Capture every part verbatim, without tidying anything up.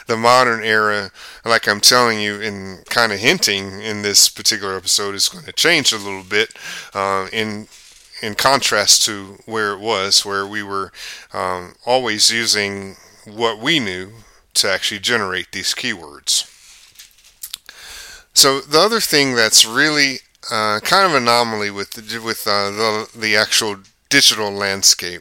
the modern era, like I'm telling you and kind of hinting in this particular episode, is going to change a little bit uh, in in contrast to where it was, where we were um, always using what we knew to actually generate these keywords. So the other thing that's really uh, kind of anomaly with the, with uh, the the actual digital landscape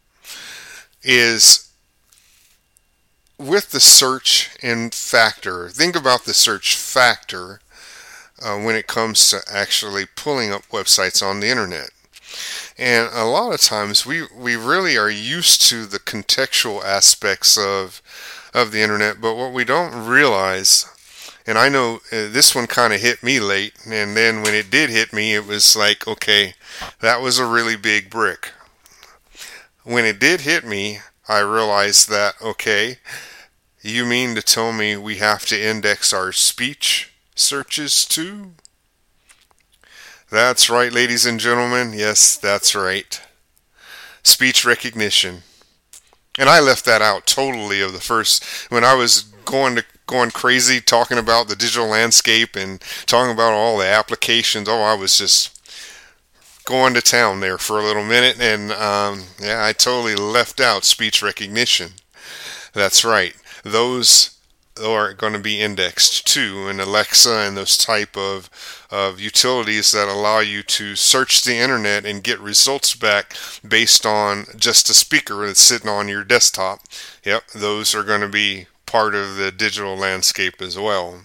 is with the search and factor. Think about the search factor uh, when it comes to actually pulling up websites on the internet. And a lot of times we, we really are used to the contextual aspects of of the internet, but what we don't realize, and I know uh, this one kind of hit me late, and then when it did hit me, it was like, okay, that was a really big brick. When it did hit me, I realized that, okay, you mean to tell me we have to index our speech searches too? That's right, ladies and gentlemen. Yes, that's right. Speech recognition. And I left that out totally of the first, when I was going to going crazy talking about the digital landscape and talking about all the applications. Oh, I was just going to town there for a little minute, and um, yeah, I totally left out speech recognition. That's right. Those are going to be indexed too, and Alexa and those type of of utilities that allow you to search the internet and get results back based on just a speaker that's sitting on your desktop. Yep, those are going to be part of the digital landscape as well.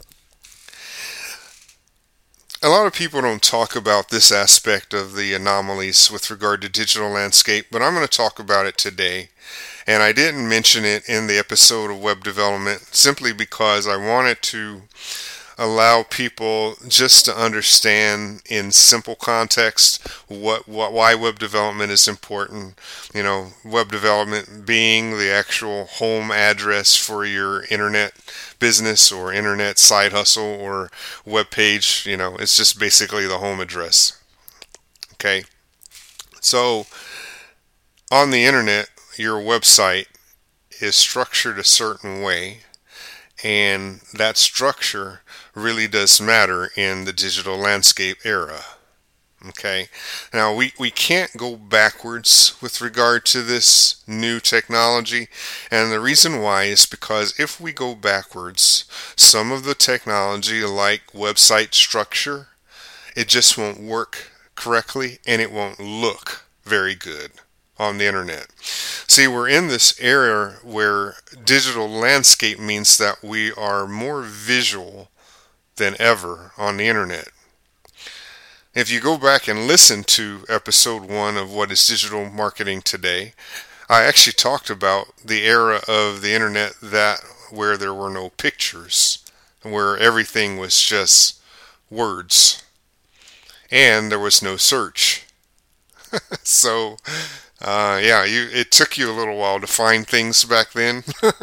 A lot of people don't talk about this aspect of the anomalies with regard to digital landscape, but I'm going to talk about it today. And I didn't mention it in the episode of web development simply because I wanted to allow people just to understand in simple context what, what why web development is important. You know, web development being the actual home address for your internet business or internet side hustle or web page. You know, it's just basically the home address. Okay, so on the internet, your website is structured a certain way, and that structure really does matter in the digital landscape era. Okay, now we, we can't go backwards with regard to this new technology, and the reason why is because if we go backwards, some of the technology like website structure, it just won't work correctly and it won't look very good on the internet. See, we're in this era where digital landscape means that we are more visual than ever on the internet. If you go back and listen to episode one of What is Digital Marketing Today, I actually talked about the era of the internet that where there were no pictures, where everything was just words, and there was no search. So Uh, yeah, you, it took you a little while to find things back then.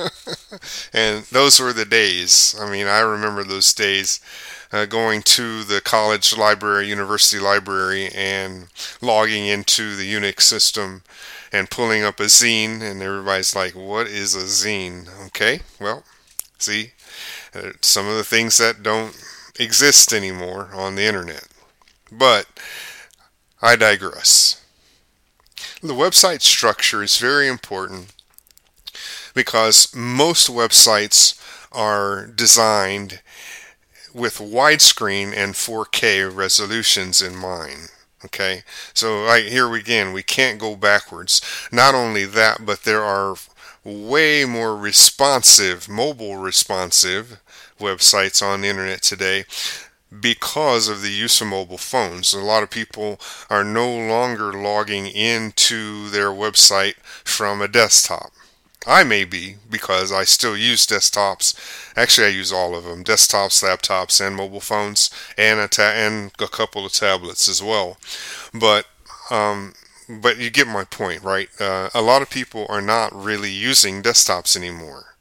And those were the days. I mean, I remember those days uh, going to the college library, university library, and logging into the Unix system and pulling up a zine, and everybody's like, what is a zine? Okay, well, see, uh, some of the things that don't exist anymore on the internet. But I digress. The website structure is very important because most websites are designed with widescreen and four K resolutions in mind. Okay, so right here again, we can't go backwards. Not only that, but there are way more responsive, mobile responsive websites on the internet today because of the use of mobile phones. A lot of people are no longer logging into their website from a desktop. I may be, because I still use desktops. Actually, I use all of them: desktops, laptops, and mobile phones, and a ta- and a couple of tablets as well. But um, but you get my point, right? Uh, a lot of people are not really using desktops anymore.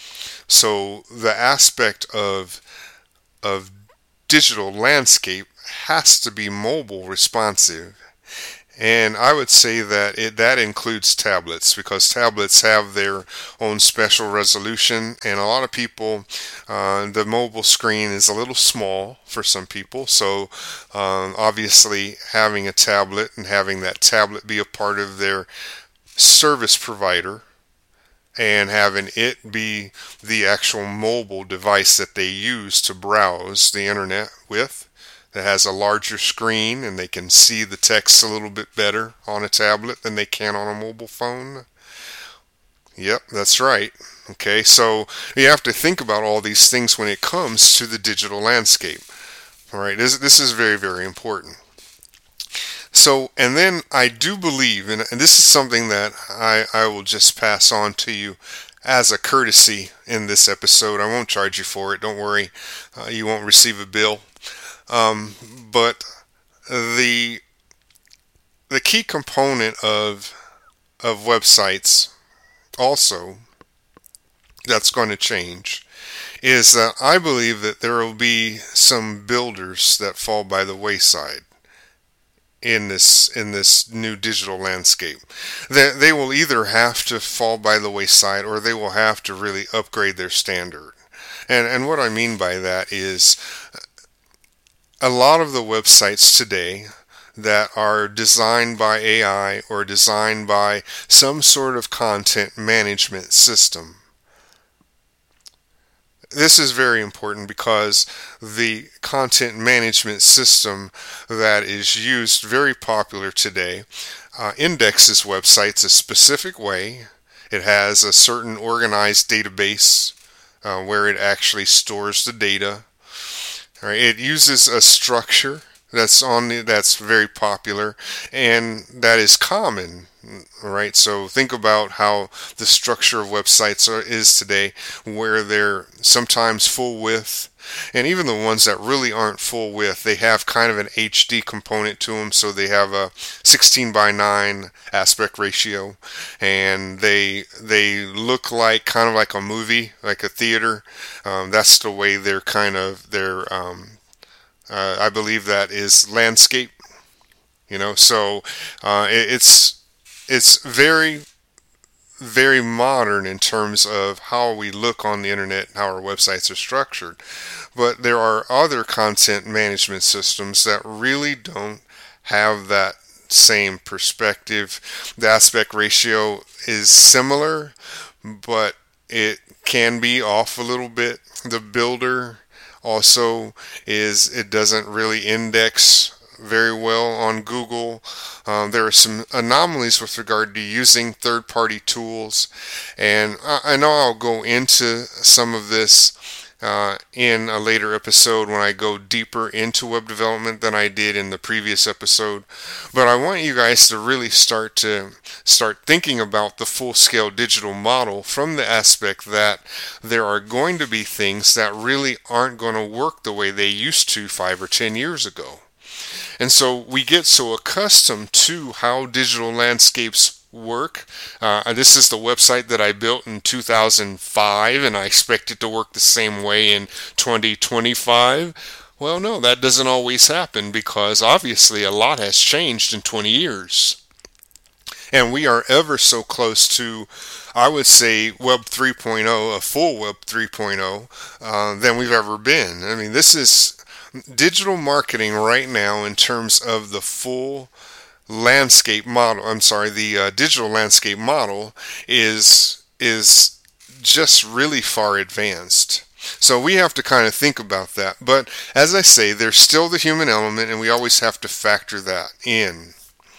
So the aspect of of digital landscape has to be mobile responsive. And I would say that it, that includes tablets, because tablets have their own special resolution, and a lot of people, uh, the mobile screen is a little small for some people. So um, obviously having a tablet and having that tablet be a part of their service provider, and having it be the actual mobile device that they use to browse the internet with, that has a larger screen and they can see the text a little bit better on a tablet than they can on a mobile phone. Yep, that's right. Okay, so you have to think about all these things when it comes to the digital landscape. All right, this, this is very, very important. So, and then I do believe, and, and this is something that I, I will just pass on to you as a courtesy in this episode. I won't charge you for it. Don't worry. Uh, you won't receive a bill. Um, but the the key component of of websites also that's going to change is that I believe that there will be some builders that fall by the wayside in this in this new digital landscape. They, they will either have to fall by the wayside, or they will have to really upgrade their standard. And and what I mean by that is, a lot of the websites today that are designed by A I or designed by some sort of content management system. This is very important because the content management system that is used, very popular today, uh, indexes websites a specific way. It has a certain organized database uh, where it actually stores the data. All right, it uses a structure that's on the, that's very popular and that is common. All right, so think about how the structure of websites are, is today, where they're sometimes full width, and even the ones that really aren't full width, they have kind of an H D component to them. So they have a sixteen by nine aspect ratio, and they they look like kind of like a movie, like a theater. Um, that's the way they're kind of they're. Um, uh, I believe that is landscape. You know, so uh, it, it's it's very very modern in terms of how we look on the internet and how our websites are structured. But there are other content management systems that really don't have that same perspective. The aspect ratio is similar, but it can be off a little bit. The builder also is, it doesn't really index very well on Google. Um, there are some anomalies with regard to using third-party tools, and I, I know I'll go into some of this uh, in a later episode when I go deeper into web development than I did in the previous episode. But I want you guys to really start to start thinking about the full-scale digital model from the aspect that there are going to be things that really aren't going to work the way they used to five or ten years ago. And so we get so accustomed to how digital landscapes work. Uh, this is the website that I built in two thousand five, and I expect it to work the same way in twenty twenty-five. Well, no, that doesn't always happen, because obviously a lot has changed in twenty years. And we are ever so close to, I would say, Web three point oh, a full Web three point oh, uh, than we've ever been. I mean, this is digital marketing right now in terms of the full landscape model. I'm sorry, the uh, digital landscape model is is just really far advanced. So we have to kind of think about that. But as I say, there's still the human element, and we always have to factor that in.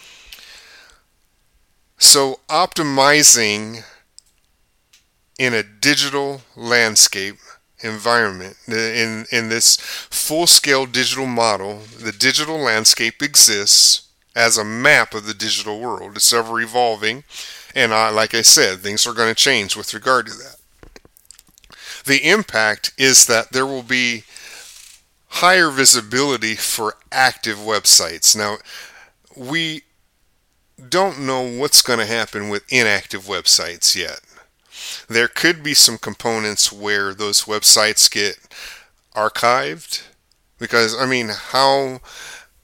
So optimizing in a digital landscape environment, in in this full-scale digital model, the digital landscape exists as a map of the digital world. It's ever evolving, and I, like I said, things are going to change with regard to that. The impact is that there will be higher visibility for active websites. Now, we don't know what's going to happen with inactive websites yet. There could be some components where those websites get archived, because, I mean, how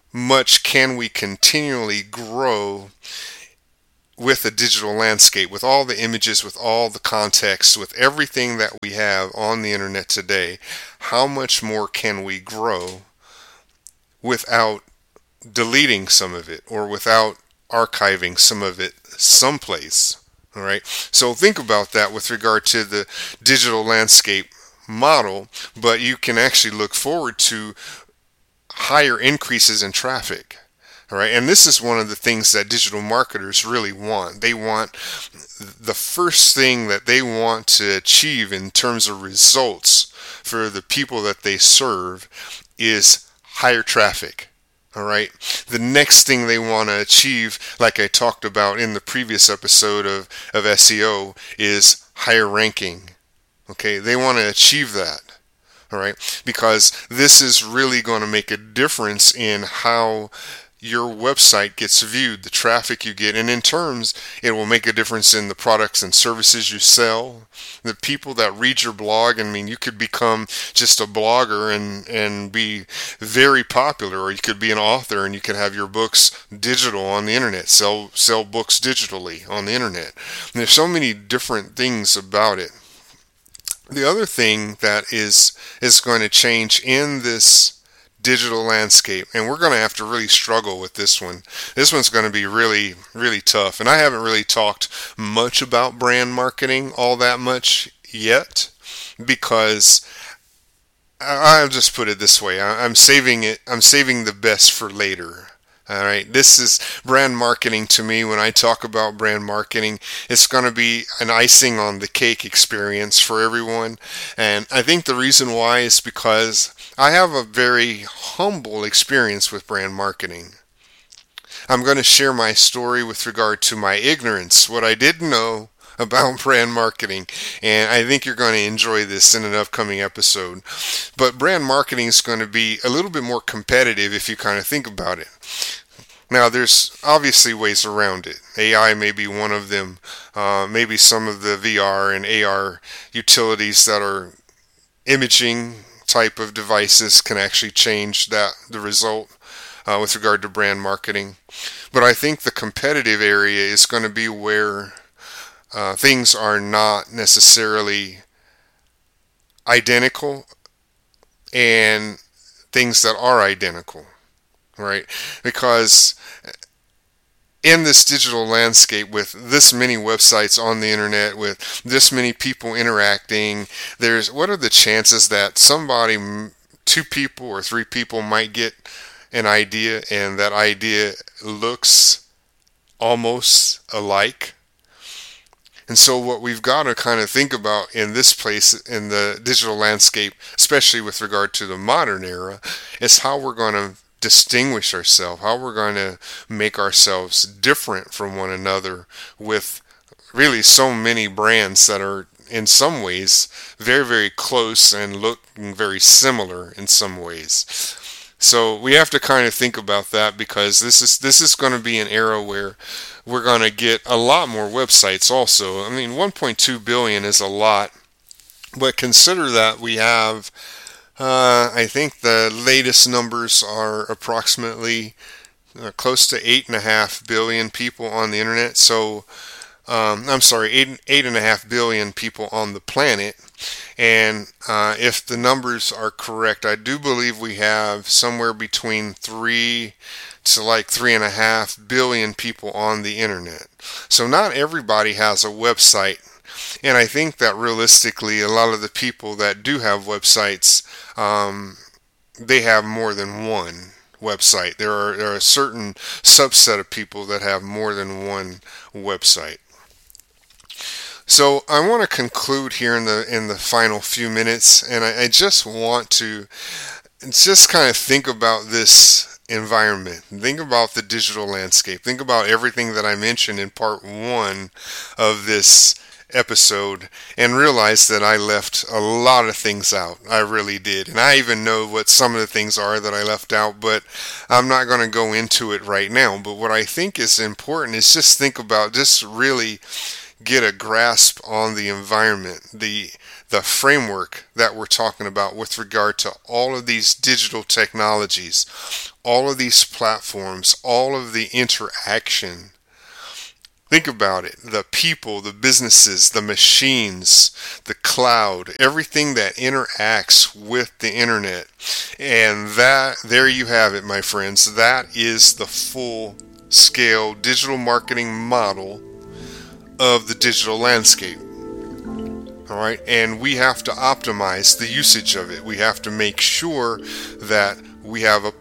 much can we continually grow with a digital landscape, with all the images, with all the context, with everything that we have on the internet today? How much more can we grow without deleting some of it, or without archiving some of it someplace? All right. So think about that with regard to the digital landscape model, but you can actually look forward to higher increases in traffic. All right. And this is one of the things that digital marketers really want. They want the first thing that they want to achieve in terms of results for the people that they serve is higher traffic. All right. The next thing they want to achieve, like I talked about in the previous episode of, of S E O, is higher ranking. Okay. They want to achieve that. All right. Because this is really going to make a difference in how your website gets viewed, the traffic you get, and in terms, it will make a difference in the products and services you sell, the people that read your blog. I mean, you could become just a blogger and, and be very popular, or you could be an author and you could have your books digital on the internet, sell, sell books digitally on the internet. And there's so many different things about it. The other thing that is, is going to change in this digital landscape, and we're going to have to really struggle with this one. This one's going to be really, really tough. And I haven't really talked much about brand marketing all that much yet, because I'll just put it this way. I'm saving it. I'm saving the best for later. All right. This is brand marketing to me. When I talk about brand marketing, it's going to be an icing on the cake experience for everyone. And I think the reason why is because I have a very humble experience with brand marketing. I'm going to share my story with regard to my ignorance, what I didn't know about brand marketing, and I think you're going to enjoy this in an upcoming episode. But brand marketing is going to be a little bit more competitive if you kind of think about it. Now, there's obviously ways around it. A I may be one of them. Uh, maybe some of the V R and A R utilities that are imaging type of devices can actually change that the result uh, with regard to brand marketing. But I think the competitive area is going to be where uh, things are not necessarily identical, and things that are identical, right? Because in this digital landscape, with this many websites on the internet, with this many people interacting, there's what are the chances that somebody, two people or three people, might get an idea, and that idea looks almost alike? And so what we've got to kind of think about in this place, in the digital landscape, especially with regard to the modern era, is how we're going to distinguish ourselves, how we're going to make ourselves different from one another, with really so many brands that are in some ways very, very close and looking very similar in some ways. So we have to kind of think about that, because this is this is going to be an era where we're going to get a lot more websites also. I mean, one point two billion is a lot, but consider that we have Uh, I think the latest numbers are approximately uh, close to eight and a half billion people on the internet. So, um, I'm sorry, eight eight and a half billion people on the planet. And uh, if the numbers are correct, I do believe we have somewhere between three to like three and a half billion people on the internet. So not everybody has a website. And I think that realistically, a lot of the people that do have websites, um, they have more than one website. There are, there are a certain subset of people that have more than one website. So I want to conclude here in the in the final few minutes, and I, I just want to just kind of think about this environment. Think about the digital landscape. Think about everything that I mentioned in part one of this episode, and realize that I left a lot of things out. I really did. And I even know what some of the things are that I left out, but I'm not going to go into it right now. But what I think is important is just think about, just really get a grasp on the environment, the the framework that we're talking about with regard to all of these digital technologies, all of these platforms, all of the interaction. Think about it. The people, the businesses, the machines, the cloud, everything that interacts with the internet. And that, there you have it, my friends. That is the full scale digital marketing model of the digital landscape. All right. And we have to optimize the usage of it. We have to make sure that we have a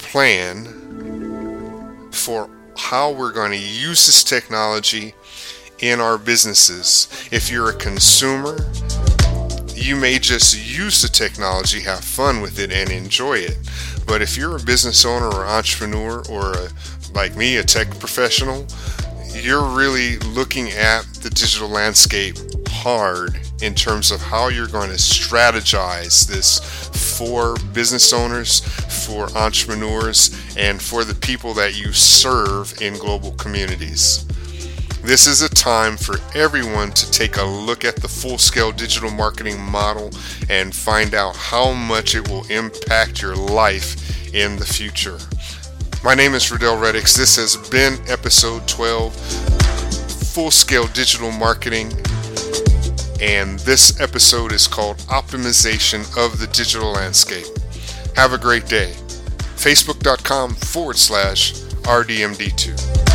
plan for how we're going to use this technology in our businesses. If you're a consumer, you may just use the technology, have fun with it, and enjoy it. But if you're a business owner or entrepreneur or a, like me, a tech professional, you're really looking at the digital landscape hard in terms of how you're going to strategize this for business owners, for entrepreneurs, and for the people that you serve in global communities. This is a time for everyone to take a look at the full-scale digital marketing model and find out how much it will impact your life in the future. My name is Riddell Reddix. This has been episode twelve, Full-Scale Digital Marketing. And this episode is called Optimization of the Digital Landscape. Have a great day. Facebook.com forward slash RDMD2.